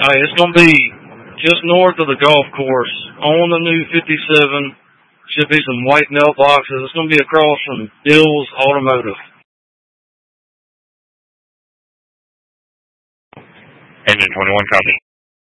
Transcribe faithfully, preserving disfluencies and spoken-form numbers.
Uh, it's going to be just north of the golf course on the new fifty-seven. Should be some white mailboxes. It's going to be across from Bill's Automotive. Engine twenty-one, copy.